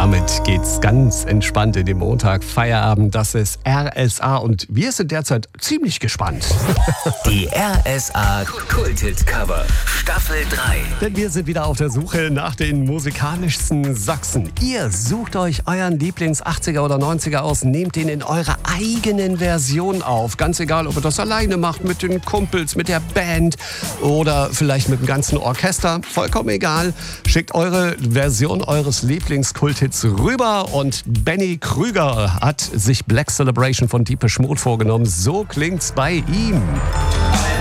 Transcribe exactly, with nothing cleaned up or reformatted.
Damit geht's ganz entspannt in den Montag. Feierabend, das ist R S A und wir sind derzeit ziemlich gespannt. Die R S A Kulthit Cover Staffel drei. Denn wir sind wieder auf der Suche nach den musikalischsten Sachsen. Ihr sucht euch euren Lieblings-achtziger oder neunziger aus, nehmt den in eurer eigenen Version auf. Ganz egal, ob ihr das alleine macht, mit den Kumpels, mit der Band oder vielleicht mit dem ganzen Orchester. Vollkommen egal. Schickt eure Version eures Lieblings-Kulthits rüber und Benny Krüger hat sich Black Celebration von Deepesh Mode vorgenommen. So klingt's bei ihm.